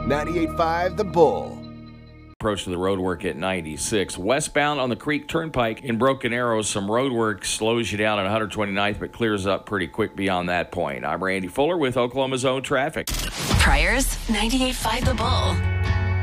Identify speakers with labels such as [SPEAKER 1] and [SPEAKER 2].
[SPEAKER 1] 98.5 The Bull.
[SPEAKER 2] Approach to the roadwork at 96. Westbound on the Creek Turnpike in Broken Arrow, some roadwork slows you down at 129th, but clears up pretty quick beyond that point. I'm Randy Fuller with Oklahoma's Own Traffic.
[SPEAKER 3] Pryor's 98.5 The Bull.